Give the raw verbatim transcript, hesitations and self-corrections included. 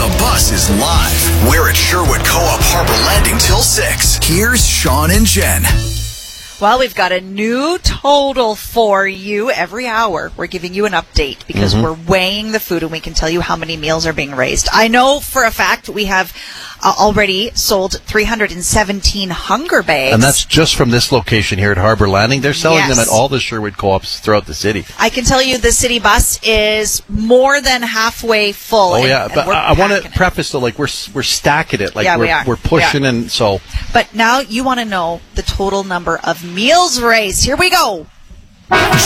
The Bus is live. We're at Sherwood Co-op Harbor Landing till six. Here's Sean and Jen. Well, we've got a new total for you every hour. We're giving you an update because mm-hmm. we're weighing the food and we can tell you how many meals are being raised. I know for a fact we have uh, already sold three hundred seventeen hunger bags. And that's just from this location here at Harbor Landing. They're selling yes. them at all the Sherwood Co-ops throughout the city. I can tell you the city bus is more than halfway full. Oh, and, yeah. and but I, I want to preface, though, like, we're we're stacking it. Like, yeah, we're, we are. we're pushing we are. and so. But now you want to know the total number of meals raised. Here we go.